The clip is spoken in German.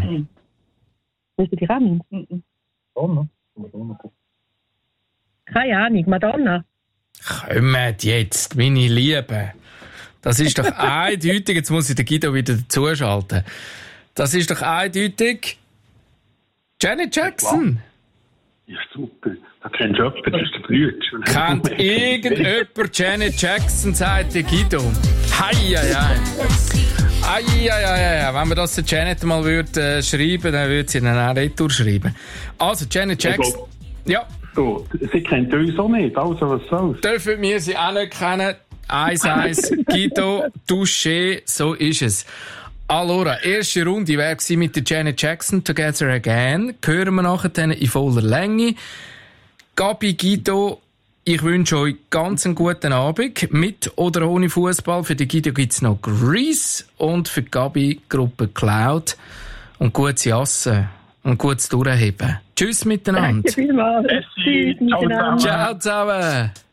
Weißt du die Rahmen? Madonna? Keine Ahnung, Madonna. Kommt jetzt, meine Lieben. Das ist doch eindeutig. Jetzt muss ich den Guido wieder dazuschalten. Das ist doch eindeutig Janet Jackson. Ja, super. Da kennst du jemanden, das ist der Brütsch. Kennt irgendjemand Janet Jackson, sagt der Guido. Hei. Wenn man das der Janet mal würde schreiben, dann würde sie dann auch retour schreiben. Also, Janet Jackson. Ja. So, sie kennt uns auch nicht, also was soll's. Dürfen wir sie auch nicht kennen? 1-1, Guido, Touché, so ist es. Allora, erste Runde wäre mit der Janet Jackson, Together Again. Hören wir nachher dann in voller Länge. Gabi, Guido, ich wünsche euch ganz einen guten Abend. Mit oder ohne Fußball. Für die Guido gibt's noch Grease und für die Gabi Gruppe Cloud. Und gutes Jassen und gutes Durchheben. Tschüss miteinander. Danke vielmals. Tschüss miteinander. Ciao zusammen.